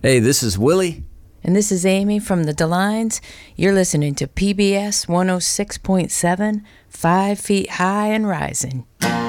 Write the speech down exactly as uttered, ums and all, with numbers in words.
Hey, this is Willie. And this is Amy from the DeLines. You're listening to P B S one oh six point seven, Five Feet High and Rising.